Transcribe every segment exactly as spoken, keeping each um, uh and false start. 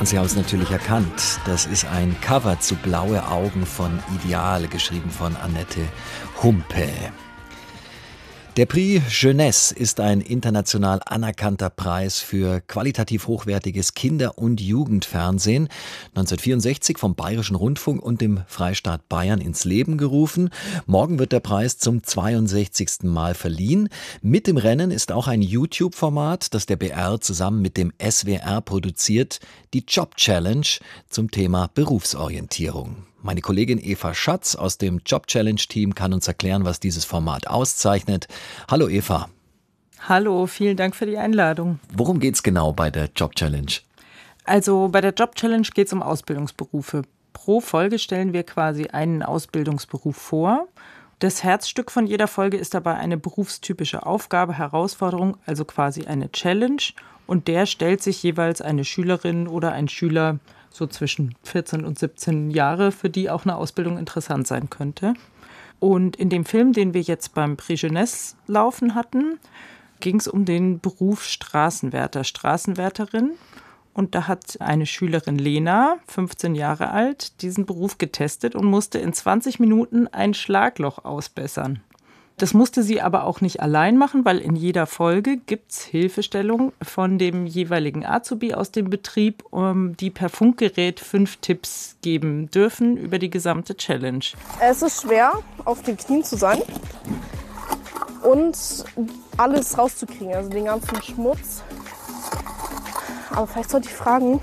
Und Sie haben es natürlich erkannt. Das ist ein Cover zu Blaue Augen von Ideal, geschrieben von Annette Humpe. Der Prix Jeunesse ist ein international anerkannter Preis für qualitativ hochwertiges Kinder- und Jugendfernsehen. neunzehnhundertvierundsechzig vom Bayerischen Rundfunk und dem Freistaat Bayern ins Leben gerufen. Morgen wird der Preis zum zweiundsechzigsten Mal verliehen. Mit im Rennen ist auch ein YouTube-Format, das der B R zusammen mit dem S W R produziert, die Job Challenge zum Thema Berufsorientierung. Meine Kollegin Eva Schatz aus dem Job Challenge Team kann uns erklären, was dieses Format auszeichnet. Hallo Eva. Hallo, vielen Dank für die Einladung. Worum geht's genau bei der Job Challenge? Also bei der Job Challenge geht es um Ausbildungsberufe. Pro Folge stellen wir quasi einen Ausbildungsberuf vor. Das Herzstück von jeder Folge ist dabei eine berufstypische Aufgabe, Herausforderung, also quasi eine Challenge. Und der stellt sich jeweils eine Schülerin oder ein Schüler so zwischen vierzehn und siebzehn Jahre, für die auch eine Ausbildung interessant sein könnte. Und in dem Film, den wir jetzt beim Prix Jeunesse laufen hatten, ging es um den Beruf Straßenwärter, Straßenwärterin. Und da hat eine Schülerin Lena, fünfzehn Jahre alt, diesen Beruf getestet und musste in zwanzig Minuten ein Schlagloch ausbessern. Das musste sie aber auch nicht allein machen, weil in jeder Folge gibt es Hilfestellung von dem jeweiligen Azubi aus dem Betrieb, die per Funkgerät fünf Tipps geben dürfen über die gesamte Challenge. Es ist schwer, auf den Knien zu sein und alles rauszukriegen, also den ganzen Schmutz. Aber vielleicht sollte ich fragen,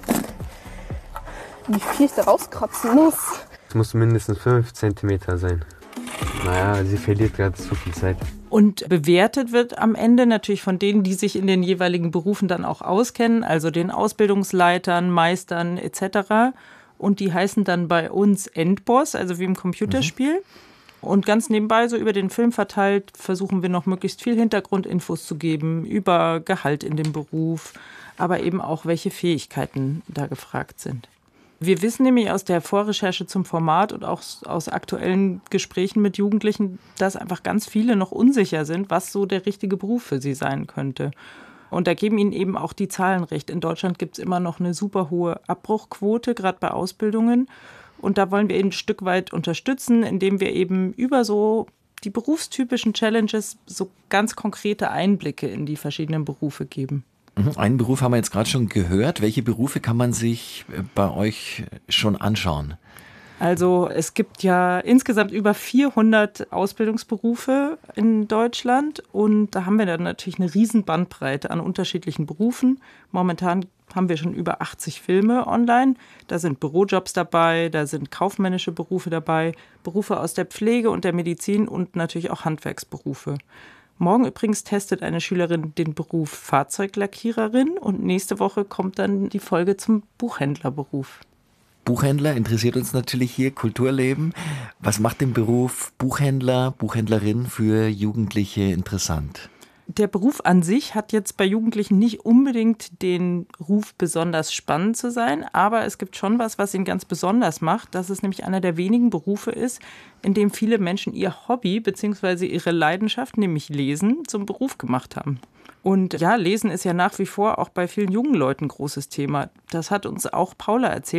wie viel ich da rauskratzen muss. Es muss mindestens fünf Zentimeter sein. Naja, sie verliert gerade zu viel Zeit. Und bewertet wird am Ende natürlich von denen, die sich in den jeweiligen Berufen dann auch auskennen, also den Ausbildungsleitern, Meistern et cetera. Und die heißen dann bei uns Endboss, also wie im Computerspiel. Mhm. Und ganz nebenbei, so über den Film verteilt, versuchen wir noch möglichst viel Hintergrundinfos zu geben über Gehalt in dem Beruf, aber eben auch, welche Fähigkeiten da gefragt sind. Wir wissen nämlich aus der Vorrecherche zum Format und auch aus aktuellen Gesprächen mit Jugendlichen, dass einfach ganz viele noch unsicher sind, was so der richtige Beruf für sie sein könnte. Und da geben ihnen eben auch die Zahlen recht. In Deutschland gibt es immer noch eine super hohe Abbruchquote, gerade bei Ausbildungen. Und da wollen wir ihn ein Stück weit unterstützen, indem wir eben über so die berufstypischen Challenges so ganz konkrete Einblicke in die verschiedenen Berufe geben. Einen Beruf haben wir jetzt gerade schon gehört. Welche Berufe kann man sich bei euch schon anschauen? Also es gibt ja insgesamt über vierhundert Ausbildungsberufe in Deutschland und da haben wir dann natürlich eine riesen Bandbreite an unterschiedlichen Berufen. Momentan haben wir schon über achtzig Filme online. Da sind Bürojobs dabei, da sind kaufmännische Berufe dabei, Berufe aus der Pflege und der Medizin und natürlich auch Handwerksberufe. Morgen übrigens testet eine Schülerin den Beruf Fahrzeuglackiererin und nächste Woche kommt dann die Folge zum Buchhändlerberuf. Buchhändler interessiert uns natürlich hier, Kulturleben. Was macht den Beruf Buchhändler, Buchhändlerin für Jugendliche interessant? Der Beruf an sich hat jetzt bei Jugendlichen nicht unbedingt den Ruf, besonders spannend zu sein, aber es gibt schon was, was ihn ganz besonders macht, dass es nämlich einer der wenigen Berufe ist, in dem viele Menschen ihr Hobby bzw. ihre Leidenschaft, nämlich Lesen, zum Beruf gemacht haben. Und ja, Lesen ist ja nach wie vor auch bei vielen jungen Leuten ein großes Thema. Das hat uns auch Paula erzählt.